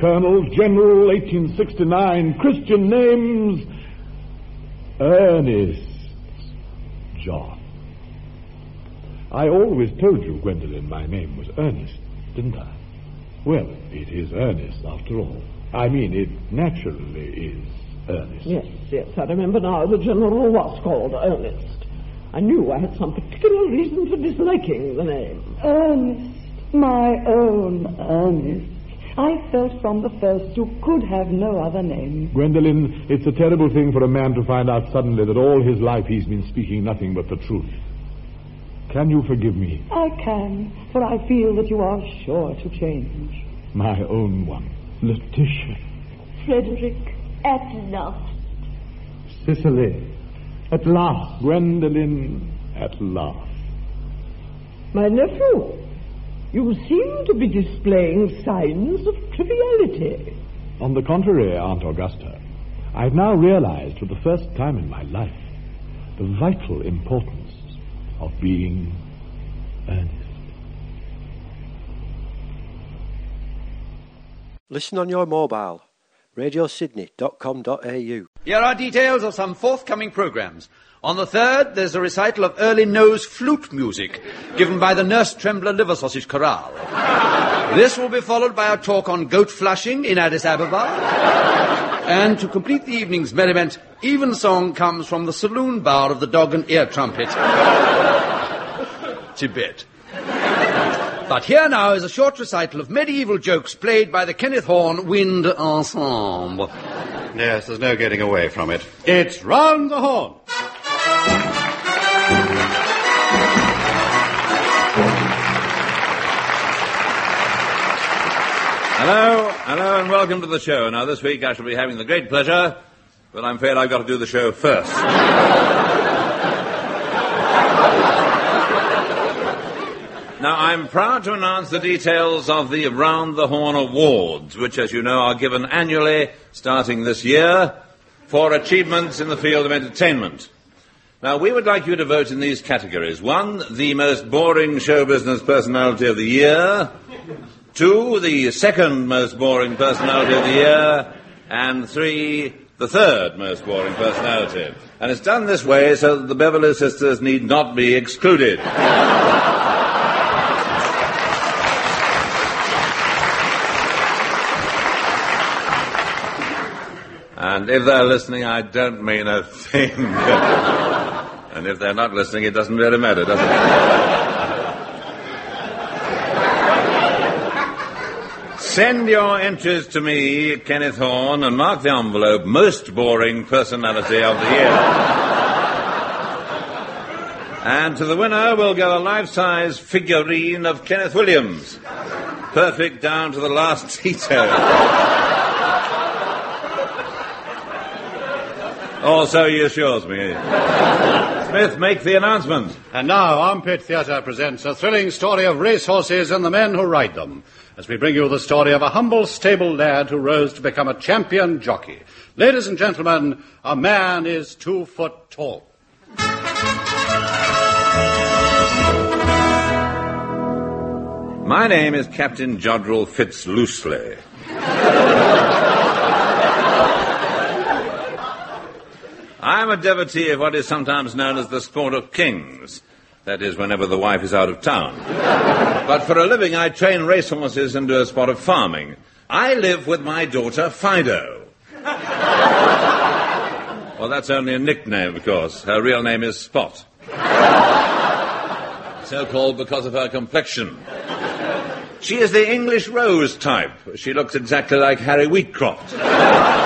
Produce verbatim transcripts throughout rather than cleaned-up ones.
Colonel General, eighteen sixty-nine, Christian names, Ernest John. I always told you, Gwendolen, my name was Ernest, didn't I? Well, it is Ernest, after all. I mean, it naturally is Ernest. Yes, yes, I remember now the General was called Ernest. I knew I had some particular reason for disliking the name. Ernest, my own Ernest. I felt from the first you could have no other name. Gwendolen, it's a terrible thing for a man to find out suddenly that all his life he's been speaking nothing but the truth. Can you forgive me? I can, for I feel that you are sure to change. My own one, Letitia. Frederick, at last. Cicely, at last. Gwendolen, at last. My nephew, you seem to be displaying signs of triviality. On the contrary, Aunt Augusta, I've now realized for the first time in my life the vital importance of being earnest. Listen on your mobile. radio sydney dot com dot a u. Here are details of some forthcoming programmes. On the third, there's a recital of early nose flute music given by the Nurse Trembler Liver Sausage Chorale. This will be followed by a talk on goat flushing in Addis Ababa. And to complete the evening's merriment, evensong comes from the saloon bar of the Dog and Ear Trumpet. Tibet. But here now is a short recital of medieval jokes played by the Kenneth Horne Wind Ensemble. Yes, there's no getting away from it. It's Round the Horn. Hello, hello, and welcome to the show. Now, this week I shall be having the great pleasure, but I'm afraid I've got to do the show first. Now, I'm proud to announce the details of the Round the Horn Awards, which, as you know, are given annually, starting this year, for achievements in the field of entertainment. Now, we would like you to vote in these categories. One, the most boring show business personality of the year. Two, the second most boring personality of the year. And three, the third most boring personality. And it's done this way so that the Beverley Sisters need not be excluded. And if they're listening, I don't mean a thing. And if they're not listening, it doesn't really matter, does it? Send your entries to me, Kenneth Horne, and mark the envelope, most boring personality of the year. And to the winner will go a life-size figurine of Kenneth Williams. Perfect down to the last detail. Or so he assures me. Smith, make the announcement. And now, Armpit Theatre presents a thrilling story of racehorses and the men who ride them, as we bring you the story of a humble stable lad who rose to become a champion jockey. Ladies and gentlemen, a man is two foot tall. My name is Captain Jodrell Fitzloosely. I'm a devotee of what is sometimes known as the sport of kings. That is, whenever the wife is out of town. But for a living, I train racehorses and do a spot of farming. I live with my daughter, Fido. Well, that's only a nickname, of course. Her real name is Spot. So-called because of her complexion. She is the English Rose type. She looks exactly like Harry Wheatcroft.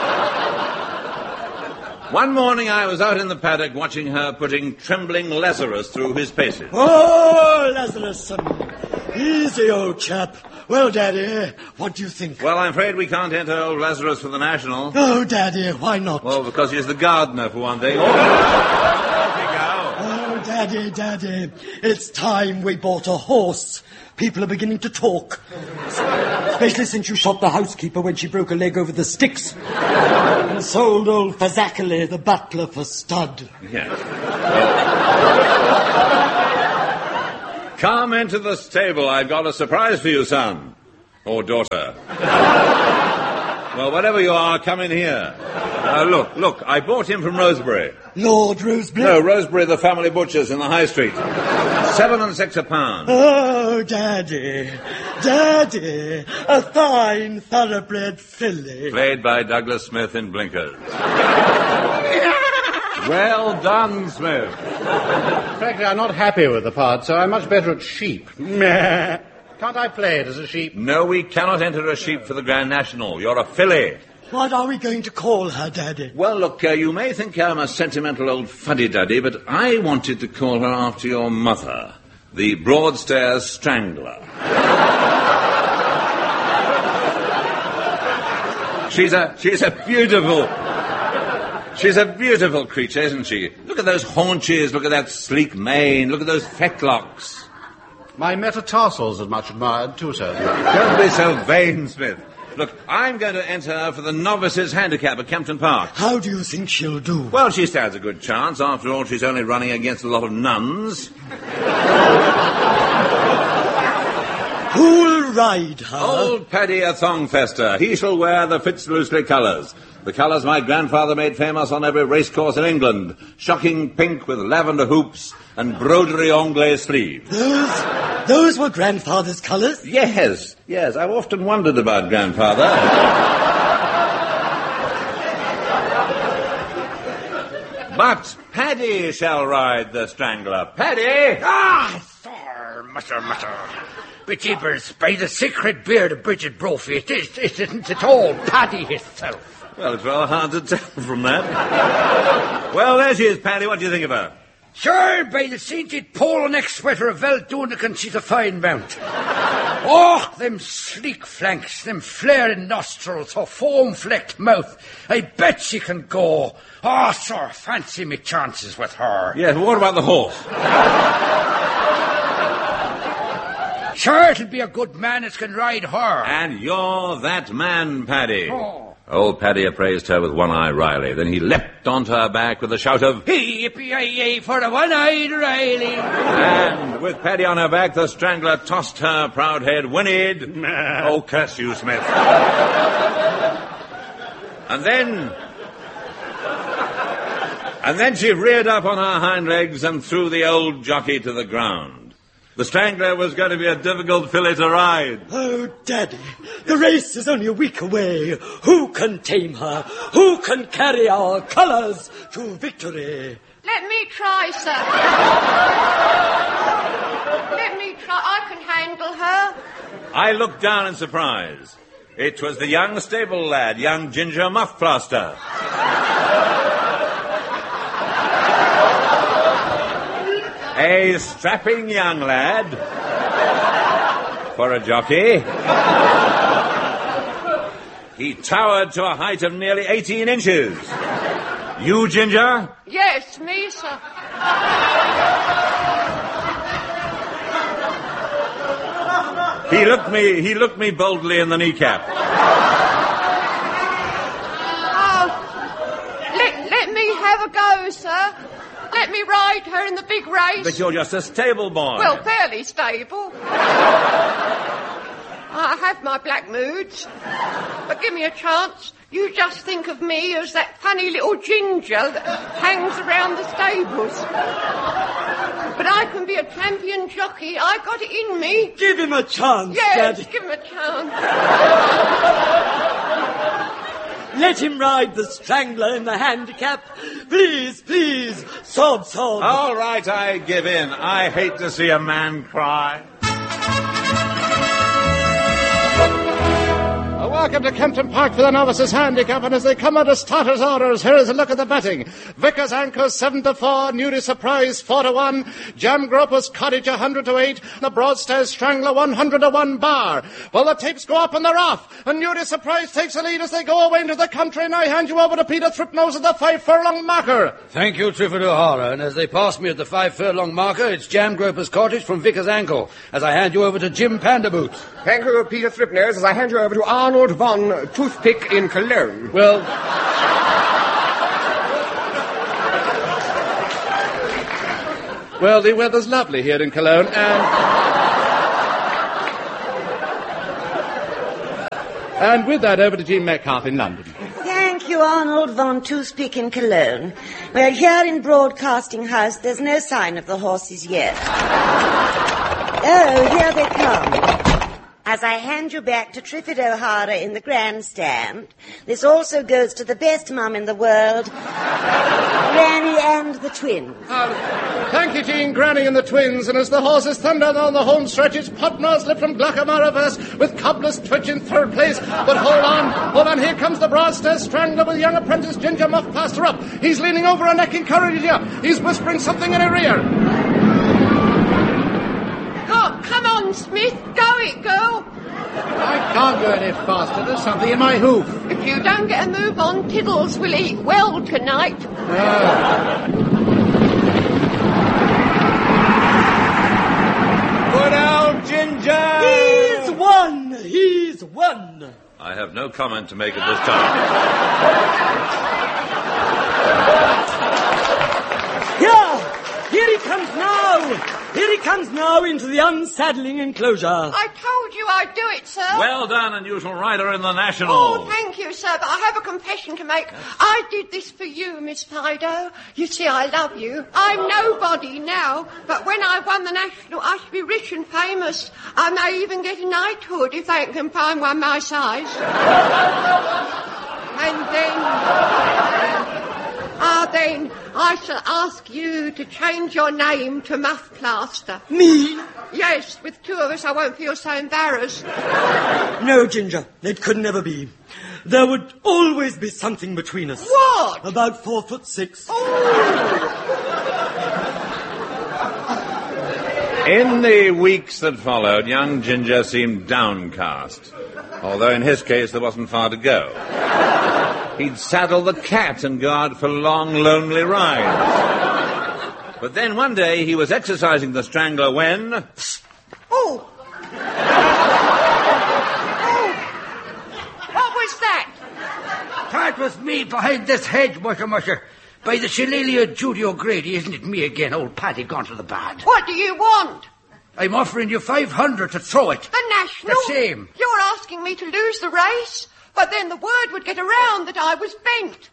One morning I was out in the paddock watching her putting trembling Lazarus through his paces. Oh, Lazarus, easy, old chap. Well, Daddy, what do you think? Well, I'm afraid we can't enter old Lazarus for the National. Oh, Daddy, why not? Well, because he's the gardener, for one thing. Oh, oh, Daddy, Daddy, it's time we bought a horse. People are beginning to talk. Especially since you shot the housekeeper when she broke a leg over the sticks. And sold old Fazakali, the butler, for stud. Yes. Come into the stable. I've got a surprise for you, son. or daughter. Well, whatever you are, come in here. Uh, look, look, I bought him from Rosebery. Lord Rosebery? No, Rosebery, the family butchers in the High Street. Seven and six a pound. Oh, Daddy, Daddy, a fine thoroughbred filly. Played by Douglas Smith in blinkers. Well done, Smith. Frankly, I'm not happy with the part, so I'm much better at sheep. Meh. Can't I play it as a sheep? No, we cannot enter a sheep for the Grand National. You're a filly. What are we going to call her, Daddy? Well, look, uh, you may think I'm a sentimental old fuddy-duddy, but I wanted to call her after your mother, the Broadstairs Strangler. she's a she's a beautiful... She's a beautiful creature, isn't she? Look at those haunches, look at that sleek mane, look at those fettlocks. My metatarsals are much admired, too, sir. Don't be so vain, Smith. Look, I'm going to enter her for the novices' handicap at Kempton Park. How do you think she'll do? Well, she stands a good chance. After all, she's only running against a lot of nuns. Who'll ride her? Old Paddy a Thongfester. He shall wear the Fitzloosely colours. The colours my grandfather made famous on every racecourse in England. Shocking pink with lavender hoops and broderie anglais sleeves. Those, those were grandfather's colours? Yes, yes. I've often wondered about grandfather. But Paddy shall ride the Strangler. Paddy! Ah, sir, mutter, mutter. But jeepers, by the sacred beard of Bridget Brophy, it, is, it isn't at all Paddy himself. Well, it's rather hard to tell from that. Well, there she is, Paddy. What do you think of her? Sure, by the sainted pole neck sweater of Veldunican, she's a fine mount. Oh, them sleek flanks, them flaring nostrils, her foam-flecked mouth. I bet she can go. Oh, sir, fancy me chances with her. Yes, but what about the horse? Sure, it'll be a good man that can ride her. And you're that man, Paddy. Oh. Old Paddy appraised her with one-eye Riley. Then he leapt onto her back with a shout of, "Yippee-yi-yi for the one-eyed Riley!" And with Paddy on her back, the Strangler tossed her proud head, whinnied, "Oh, curse you, Smith." And then... And then she reared up on her hind legs and threw the old jockey to the ground. The Strangler was going to be a difficult filly to ride. Oh, Daddy, the race is only a week away. Who can tame her? Who can carry our colours to victory? Let me try, sir. Let me try. I can handle her. I looked down in surprise. It was the young stable lad, young Ginger Muffplaster. A strapping young lad for a jockey. He towered to a height of nearly eighteen inches. You, Ginger? Yes, me, sir. He looked me, he looked me boldly in the kneecap. Oh, let, let me have a go, sir. Let me ride her in the big race. But you're just a stable boy. Well, fairly stable. I have my black moods. But give me a chance. You just think of me as that funny little Ginger that hangs around the stables. But I can be a champion jockey. I've got it in me. Give him a chance, yes, Daddy. Yes, give him a chance. Let him ride the Strangler in the handicap. Please, please. Sob, sob. All right, I give in. I hate to see a man cry. Welcome to Kempton Park for the novices' handicap, and as they come under starters' orders, here is a look at the betting. Vickers Anchor seven to four, Newry Surprise four to one, Jam Groper's Cottage one hundred to eight, the Broadstairs Strangler one hundred to one bar. Well, the tapes go up and they're off, and Newry Surprise takes the lead as they go away into the country, and I hand you over to Peter Thripnose at the five furlong marker. Thank you, Trifford O'Hara, and as they pass me at the five furlong marker, it's Jam Groper's Cottage from Vickers Ankle, as I hand you over to Jim Panderboot. Thank you, Peter Thripnose, as I hand you over to Arnold Von Toothpick in Cologne. Well... Well, the weather's lovely here in Cologne, and... And with that, over to Jean Metcalfe in London. Thank you, Arnold von Toothpick in Cologne. Well, here in Broadcasting House, there's no sign of the horses yet. Oh, here they come. As I hand you back to Triffid O'Hara in the grandstand, this also goes to the best mum in the world, Granny and the twins. Uh, thank you, Jean, Granny and the twins. And as the horses thunder on the home stretches, Potmarslip from Glockamaraverse with Cobbler's Twitch in third place. But hold on, hold on, here comes the Broadstairs Strangler with young apprentice Ginger Muff Plaster up. He's leaning over a neck encouraging. He's whispering something in her ear. Oh, come on, Smith. Go it, girl. I can't go any faster. There's something in my hoof. If you don't get a move on, Tiddles will eat well tonight. Ah. Good old Ginger! He's won! He's won! I have no comment to make at this time. Here! Here he comes now! Here he comes now into the unsaddling enclosure. I told you I'd do it, sir. Well done, unusual rider in the National. Oh, thank you, sir, but I have a confession to make. I did this for you, Miss Fido. You see, I love you. I'm nobody now, but when I won the National, I should be rich and famous. I may even get a knighthood if they can find one my size. And then... Ah, then I shall ask you to change your name to Muff Plaster. Me? Yes, with two of us I won't feel so embarrassed. No, Ginger, it could never be. There would always be something between us. What? About four foot six. Oh. In the weeks that followed, young Ginger seemed downcast, although in his case there wasn't far to go. He'd saddle the cat and go out for long, lonely rides. But then one day he was exercising the Strangler when... Oh! Oh! What was that? That was me behind this hedge, musher musher. By the Shillelagh Judy O'Grady, isn't it me again, old Paddy gone to the bad? What do you want? I'm offering you five hundred to throw it. The National? The same. You're asking me to lose the race? But then the word would get around that I was bent.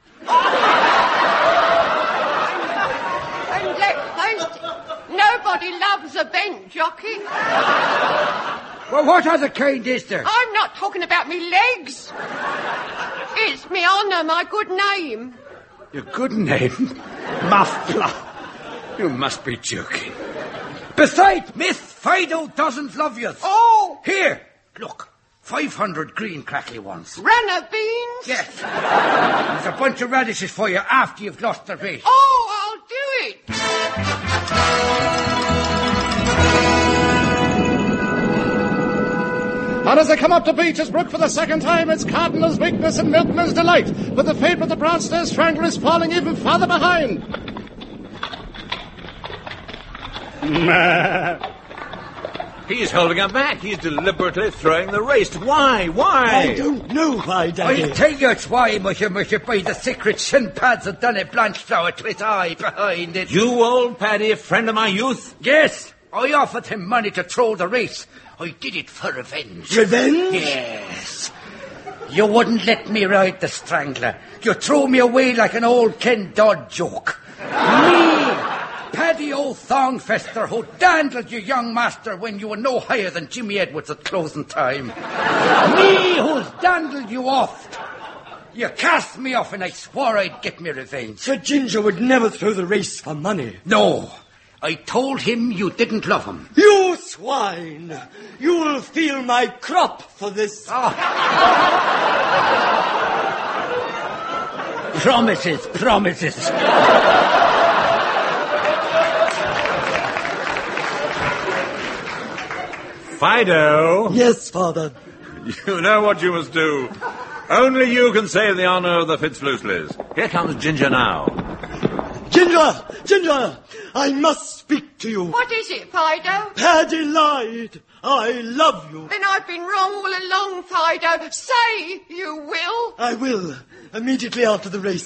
And let's face it, nobody loves a bent jockey. Well, what other kind is there? I'm not talking about me legs. It's me honour, my good name. Your good name? Muffler. You must be joking. Besides, Miss Fido doesn't love you. Oh! Here, look. Five hundred green crackly ones. Runner beans? Yes. There's a bunch of radishes for you after you've lost the race. Oh, I'll do it. And as they come up to Beecher's Brook for the second time, it's Cardinal's Weakness and Milkman's Delight. But the favourite, the Broadstairs Strangler, is falling even farther behind. He's holding her back. He's deliberately throwing the race. Why? Why? I don't know why, Daddy. I'll tell you it's why, musher musher, by the secret shin pads have done a Blanchflower to his eye behind it. You, old Paddy, a friend of my youth? Yes. I offered him money to throw the race. I did it for revenge. Revenge? Yes. You wouldn't let me ride the Strangler. You threw me away like an old Ken Dodd joke. Me, Paddy O'Thongfester, who dandled your young master when you were no higher than Jimmy Edwards at closing time. Me, who's dandled you oft. You cast me off and I swore I'd get me revenge. Sir Ginger would never throw the race for money. No. I told him you didn't love him. You swine! You'll feel my crop for this. Oh. Promises, promises. Fido. Yes, Father. You know what you must do. Only you can save the honour of the Fitzfloosleys. Here comes Ginger now. Ginger! Ginger! I must speak to you. What is it, Fido? Paddy lied. I love you. Then I've been wrong all along, Fido. Say you will. I will. Immediately after the race. Gee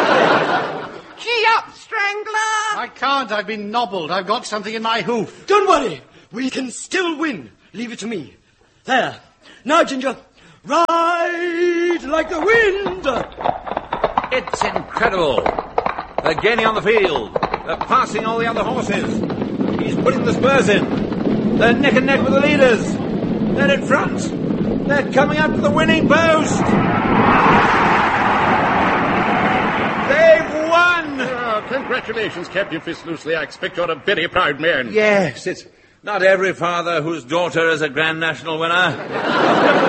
up, Strangler. I can't. I've been nobbled. I've got something in my hoof. Don't worry. We can still win. Leave it to me. There. Now, Ginger, Ride like the wind! It's incredible. They're gaining on the field. They're passing all the other horses. He's putting the spurs in. They're neck and neck with the leaders. They're in front. They're coming up to the winning post. They've won! Oh, congratulations, Captain Fitzlusley. I expect you're a very proud man. Yes, it's not every father whose daughter is a Grand National winner.